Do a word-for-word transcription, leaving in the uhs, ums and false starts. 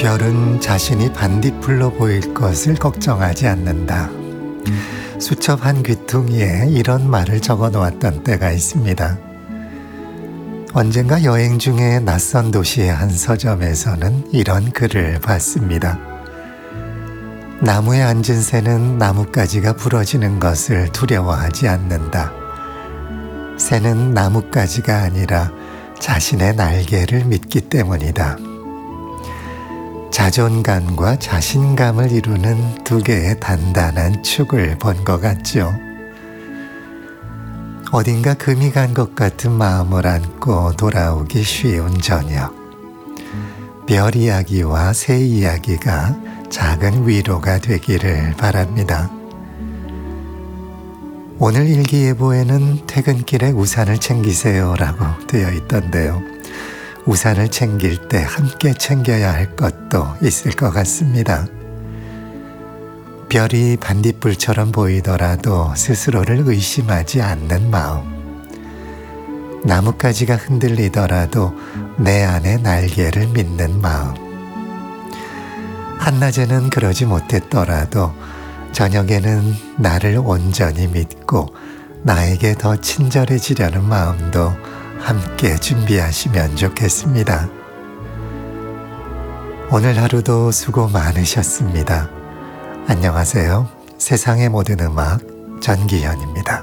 별은 자신이 반딧불로 보일 것을 걱정하지 않는다. 수첩 한 귀퉁이에 이런 말을 적어 놓았던 때가 있습니다. 언젠가 여행 중에 낯선 도시의 한 서점에서는 이런 글을 봤습니다. 나무에 앉은 새는 나뭇가지가 부러지는 것을 두려워하지 않는다. 새는 나뭇가지가 아니라 자신의 날개를 믿기 때문이다. 자존감과 자신감을 이루는 두 개의 단단한 축을 본 것 같죠. 어딘가 금이 간 것 같은 마음을 안고 돌아오기 쉬운 저녁. 별 이야기와 새 이야기가 작은 위로가 되기를 바랍니다. 오늘 일기예보에는 퇴근길에 우산을 챙기세요라고 되어 있던데요. 우산을 챙길 때 함께 챙겨야 할 것도 있을 것 같습니다. 별이 반딧불처럼 보이더라도 스스로를 의심하지 않는 마음. 나뭇가지가 흔들리더라도 내 안의 날개를 믿는 마음. 한낮에는 그러지 못했더라도 저녁에는 나를 온전히 믿고 나에게 더 친절해지려는 마음도 함께 준비하시면 좋겠습니다. 오늘 하루도 수고 많으셨습니다. 안녕하세요. 세상의 모든 음악 전기현입니다.